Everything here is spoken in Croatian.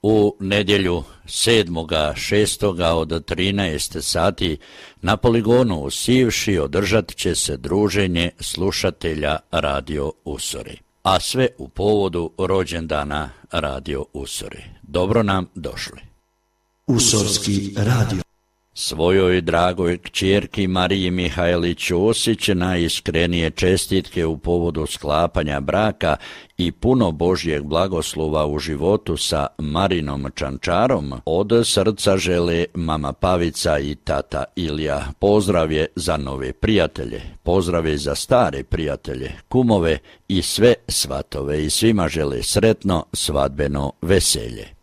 U nedjelju 7.6. od 13 sati na poligonu u Sivši održat će se druženje slušatelja Radio Usori, a sve u povodu rođendana Radio Usori. Dobro nam došli. Usorski radio. Svojoj dragoj kćerki Mariji Mihajlić Osić najiskrenije čestitke u povodu sklapanja braka i puno Božjeg blagoslova u životu sa Marinom Čančarom od srca žele mama Pavica i tata Ilija. Pozdrav je za nove prijatelje, pozdrav je za stare prijatelje, kumove i sve svatove i svima žele sretno svadbeno veselje.